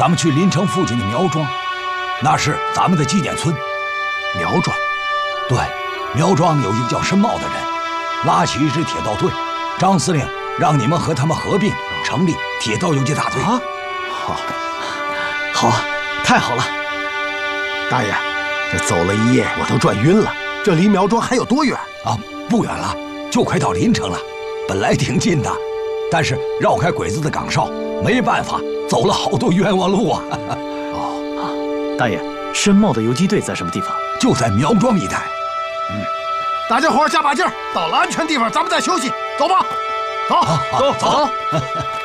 咱们去临城附近的苗庄，那是咱们的纪念村。 苗庄， 对，苗庄有一个叫申茂的人，拉起一支铁道队，张司令让你们和他们合并，成立铁道游击大队。 啊，好啊，太好了！大爷，这走了一夜，我都转晕了。这离苗庄还有多远啊？不远了，就快到临城了。本来挺近的，但是绕开鬼子的岗哨，没办法，走了好多冤枉路啊！ 哦，大爷，申茂的游击队在什么地方？ 就在苗庄一带。 大家伙加把劲儿，到了安全地方咱们再休息。走吧，走， 走。